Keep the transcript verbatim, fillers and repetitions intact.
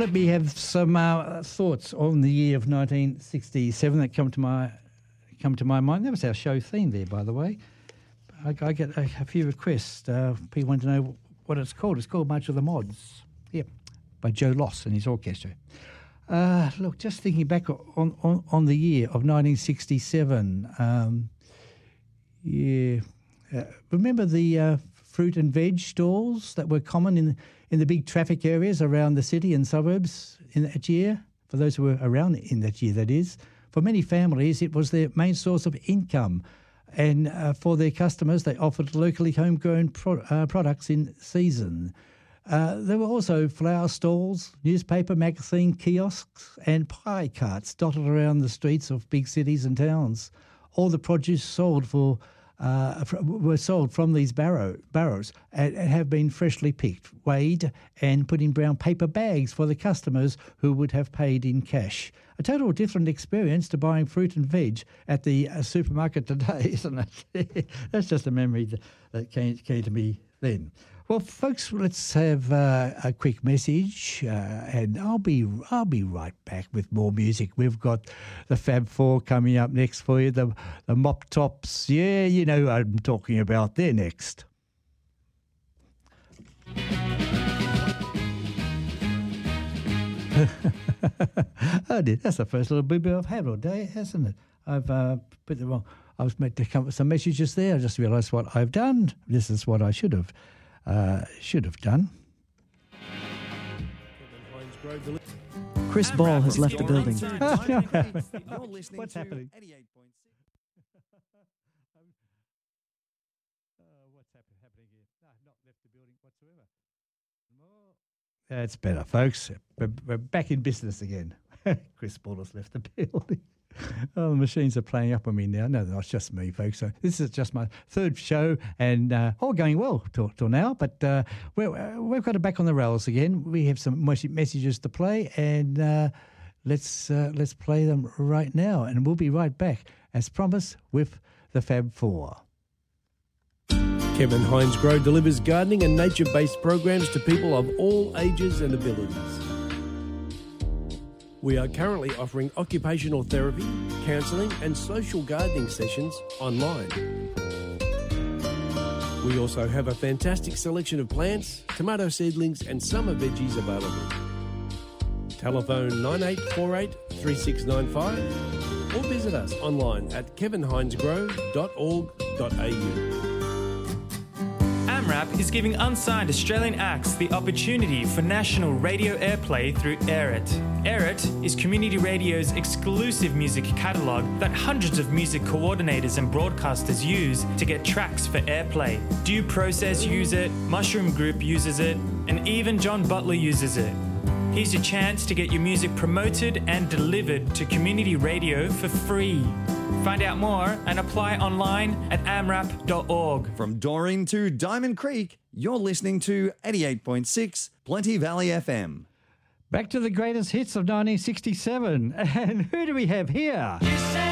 let me have some uh, thoughts on the year of nineteen sixty-seven that come to my come to my mind. That was our show theme there, by the way. I, I get a, a few requests. Uh, people want to know what it's called. It's called March of the Mods. Yep, by Joe Loss and his orchestra. Uh, look, just thinking back on, on, on the year of nineteen sixty-seven. Um, yeah, uh, remember the uh, fruit and veg stalls that were common in in the big traffic areas around the city and suburbs in that year? For those who were around in that year, that is. For many families, it was their main source of income. And uh, for their customers, they offered locally homegrown pro- uh, products in season. Uh, there were also flower stalls, newspaper, magazine kiosks and pie carts dotted around the streets of big cities and towns. All the produce sold for uh, were sold from these barrow, barrows and, and have been freshly picked, weighed and put in brown paper bags for the customers who would have paid in cash. A total different experience to buying fruit and veg at the uh, supermarket today, isn't it? That's just a memory that, that came, came to me then. Well, folks, let's have uh, a quick message, uh, and I'll be I'll be right back with more music. We've got the Fab Four coming up next for you. The the Mop Tops, yeah, you know what I'm talking about. They're next. Oh dear, that's the first little boo-boo I've had all day, hasn't it? I've uh, put the wrong. I was meant to come up with some messages there. I just realised what I've done. This is what I should have. Uh, should have done. Chris Ball has left the building. Oh, no. What's happening? uh, what's happening here? No, I've not left the building whatsoever. That's better, folks. We're, we're back in business again. Chris Ball has left the building. Oh, the machines are playing up on me now. No, that's just me, folks. So this is just my third show, and uh, all going well till, till now. But uh, we're, we've got it back on the rails again. We have some messages to play, and uh, let's uh, let's play them right now. And we'll be right back, as promised, with the Fab Four. Kevin Hinesgrove delivers gardening and nature-based programs to people of all ages and abilities. We are currently offering occupational therapy, counselling and social gardening sessions online. We also have a fantastic selection of plants, tomato seedlings and summer veggies available. Telephone nine eight four eight, three six nine five or visit us online at kevin hinesgrove dot org dot a u. AMRAP is giving unsigned Australian acts the opportunity for national radio airplay through Air It. Air It is community radio's exclusive music catalogue that hundreds of music coordinators and broadcasters use to get tracks for airplay. Due Process use it, Mushroom Group uses it, and even John Butler uses it. Here's your chance to get your music promoted and delivered to community radio for free. Find out more and apply online at amrap dot org. From Doreen to Diamond Creek, you're listening to eighty-eight point six Plenty Valley F M. Back to the greatest hits of nineteen sixty-seven. And who do we have here?